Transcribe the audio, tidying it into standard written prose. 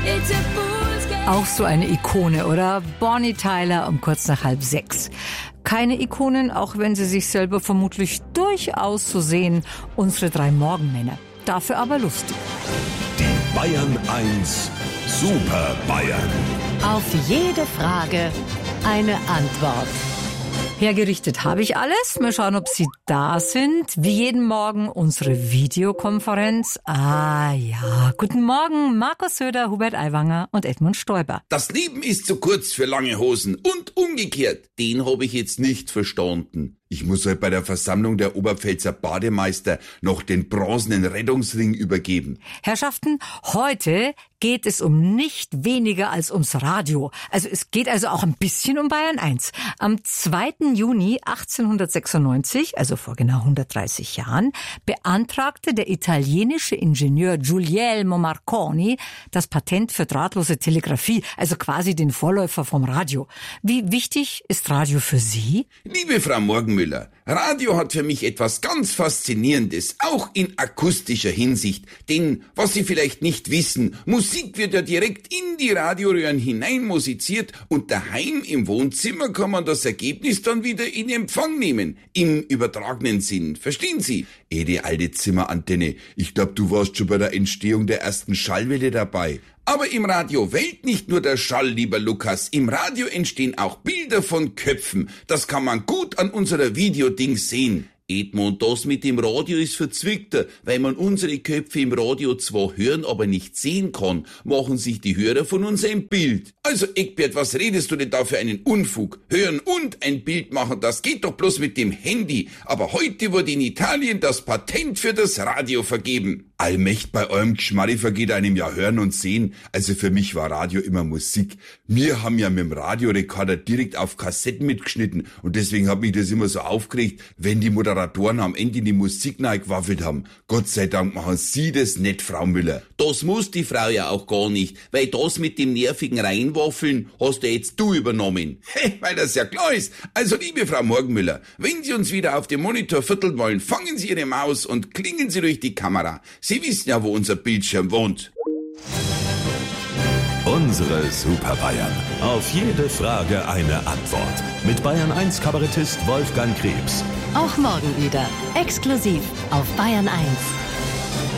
Auch so eine Ikone, oder? Bonnie Tyler um kurz nach 5:30. Keine Ikonen, auch wenn sie sich selber vermutlich durchaus so sehen, unsere 3 Morgenmänner. Dafür aber lustig. Die Bayern 1 Super Bayern. Auf jede Frage eine Antwort. Hergerichtet habe ich alles. Mal schauen, ob Sie da sind. Wie jeden Morgen unsere Videokonferenz. Ah ja, guten Morgen Markus Söder, Hubert Aiwanger und Edmund Stoiber. Das Leben ist zu kurz für lange Hosen und umgekehrt. Den habe ich jetzt nicht verstanden. Ich muss halt bei der Versammlung der Oberpfälzer Bademeister noch den bronzenen Rettungsring übergeben. Herrschaften, heute geht es um nicht weniger als ums Radio. Also es geht also auch ein bisschen um Bayern 1. Am 2. Juni 1896, also vor genau 130 Jahren, beantragte der italienische Ingenieur Guglielmo Marconi das Patent für drahtlose Telegrafie, also quasi den Vorläufer vom Radio. Wie wichtig ist Radio für Sie? Liebe Frau Morgenmüller, Radio hat für mich etwas ganz Faszinierendes, auch in akustischer Hinsicht. Denn, was Sie vielleicht nicht wissen, Musik wird ja direkt in die Radioröhren hinein musiziert und daheim im Wohnzimmer kann man das Ergebnis dann wieder in Empfang nehmen. Im übertragenen Sinn, verstehen Sie? Die alte Zimmerantenne, ich glaube, du warst schon bei der Entstehung der ersten Schallwelle dabei. Aber im Radio wählt nicht nur der Schall, lieber Lukas. Im Radio entstehen auch Bilder von Köpfen. Das kann man gut an unserer Videodings sehen. Edmund, das mit dem Radio ist verzwickter, weil man unsere Köpfe im Radio zwar hören, aber nicht sehen kann, machen sich die Hörer von uns ein Bild. Also Eckbert, was redest du denn da für einen Unfug? Hören und ein Bild machen, das geht doch bloß mit dem Handy. Aber heute wurde in Italien das Patent für das Radio vergeben. Allmächt, bei eurem Geschmarri vergeht einem ja Hören und Sehen. Also für mich war Radio immer Musik. Wir haben ja mit dem Radiorekorder direkt auf Kassetten mitgeschnitten und deswegen hat mich das immer so aufgeregt, wenn die Moderatoren am Ende die Musik reingewaffelt haben. Gott sei Dank machen Sie das nicht, Frau Müller. Das muss die Frau ja auch gar nicht, weil das mit dem nervigen Reinwaffeln hast ja jetzt du übernommen. Weil das ja klar ist. Also liebe Frau Morgenmüller, wenn Sie uns wieder auf dem Monitor vierteln wollen, fangen Sie Ihre Maus und klingen Sie durch die Kamera. Sie wissen ja, wo unser Bildschirm wohnt. Unsere Super Bayern. Auf jede Frage eine Antwort. Mit Bayern 1 Kabarettist Wolfgang Krebs. Auch morgen wieder. Exklusiv auf Bayern 1.